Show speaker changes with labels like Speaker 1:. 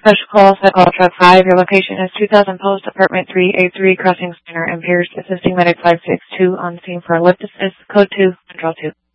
Speaker 1: Special call, call truck 5. Your location is 2000 Post, Apartment 3A3, Crossing Center, and Pierce, assisting Medic 562 on scene for a lift assist, code 2, control 2.